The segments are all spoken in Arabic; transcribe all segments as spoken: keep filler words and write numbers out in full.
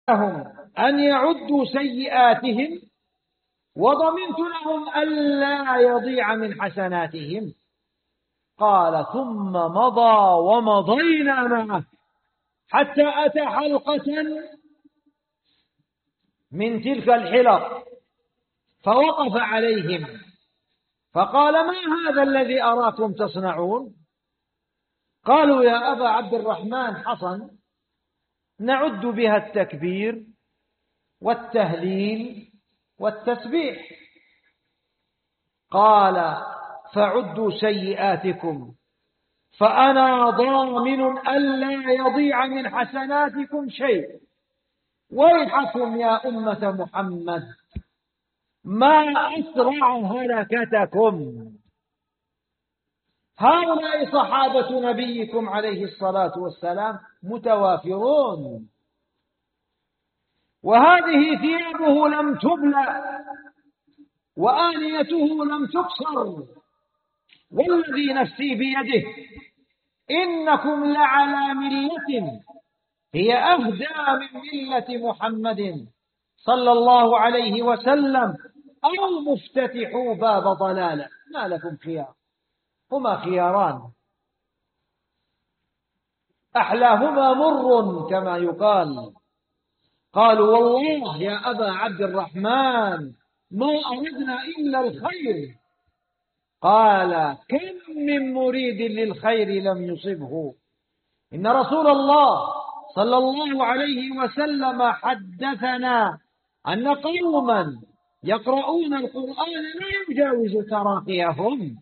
لهم أن يعدوا سيئاتهم وضمنت لهم ألا يضيع من حسناتهم. قال ثم مضى ومضينا معه حتى أتى حلقة من تلك الحلق فوقف عليهم فقال ما هذا الذي أراكم تصنعون؟ قالوا يا أبا عبد الرحمن حصن نعد بها التكبير والتهليل والتسبيح. قال فعدوا سيئاتكم فأنا ضامن ألا يضيع من حسناتكم شيء. ويحكم يا أمة محمد ما أسرع هلكتكم. هؤلاء صحابة نبيكم عليه الصلاة والسلام متوافرون، وهذه ثيابه لم تبلى وآنيته لم تكسر، والذي نفسي بيده إنكم لعلى ملة هي أهدى من ملة محمد صلى الله عليه وسلم أو مفتتحوا باب ضلالة. ما لكم خيار، هما خياران أحلاهما مر كما يقال. قالوا والله يا أبا عبد الرحمن ما أردنا إلا الخير. قال كم من مريد للخير لم يصبه. إن رسول الله صلى الله عليه وسلم حدثنا أن قوما يقرؤون القرآن لا يجاوز تراقيهم،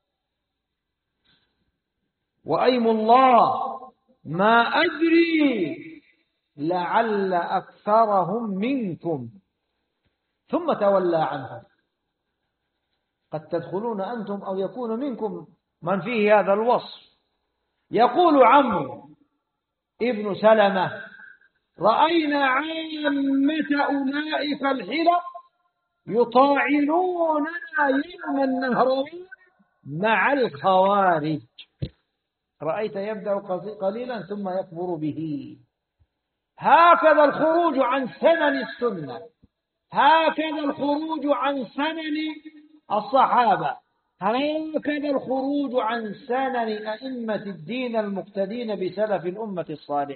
وأيم الله ما أدري لعل أكثرهم منكم، ثم تولى عنهم. قد تدخلون أنتم أو يكون منكم من فيه هذا الوصف. يقول عمرو ابن سلمة رأينا عامة أولئك الحلق يطاعنوننا يوم النهروان مع الخوارج. رأيت يبدأ قليلا ثم يكبر به. هكذا الخروج عن سنن السنة، هكذا الخروج عن سنن الصحابة، هكذا الخروج عن سنن أئمة الدين المقتدين بسلف الأمة الصالح.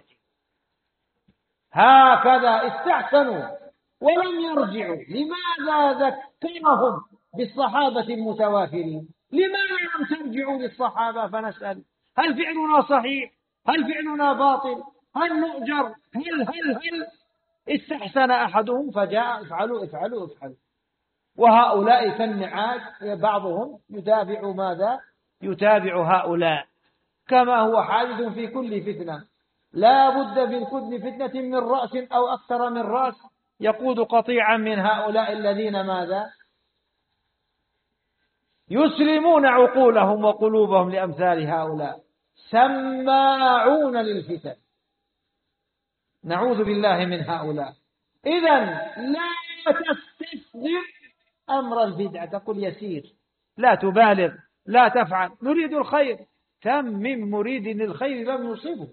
هكذا استحسنوا ولم يرجعوا. لماذا ذكرهم بالصحابة المتوافرين؟ لماذا لم ترجعوا للصحابة فنسأل هل فعلنا صحيح؟ هل فعلنا باطل؟ هل نؤجر؟ هل هل هل استحسن أحدهم فجاء افعلوا افعلوا افعلوا. وهؤلاء كالنعاج بعضهم يتابع ماذا؟ يتابع هؤلاء، كما هو حادث في كل فتنة. لا بد في كل فتنة من رأس أو أكثر من رأس يقود قطيعا من هؤلاء الذين ماذا؟ يسلمون عقولهم وقلوبهم لأمثال هؤلاء، سماعون للفتن. نعوذ بالله من هؤلاء. إذن لا تستصغر أمر البدعة، تقول يسير، لا تبالغ، لا تفعل، نريد الخير. كم من مريد للخير لم يصبه.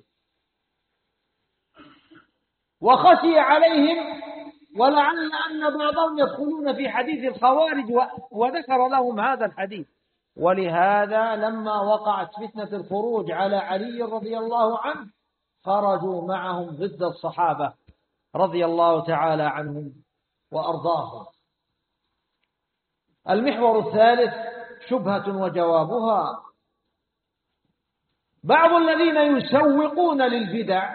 وخشي عليهم ولعل أن بعضهم يدخلون في حديث الخوارج وذكر لهم هذا الحديث. ولهذا لما وقعت فتنة الخروج على علي رضي الله عنه خرجوا معهم ضد الصحابة رضي الله تعالى عنهم وأرضاهم. المحور الثالث شبهة وجوابها. بعض الذين يسوقون للبدع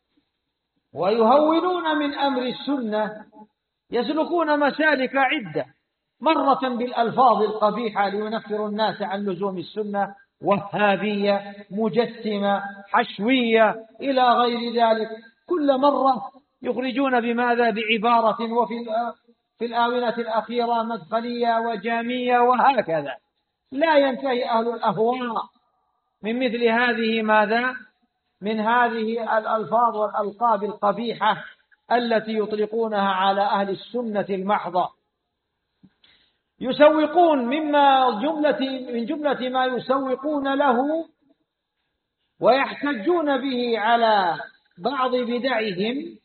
ويهونون من أمر السنة يسلكون مسالك عدة، مرة بالألفاظ القبيحة لينفر الناس عن لزوم السنة، وهابية، مجسمة، حشوية، إلى غير ذلك. كل مرة يخرجون بماذا؟ بعبارة، وفي في الآونة الأخيرة مدخلية وجامية، وهكذا. لا ينتهي أهل الأهواء من مثل هذه ماذا؟ من هذه الألفاظ والألقاب القبيحة التي يطلقونها على أهل السنة المحضة. يسوقون مما جملة من جملة ما يسوقون له ويحتجون به على بعض بدعهم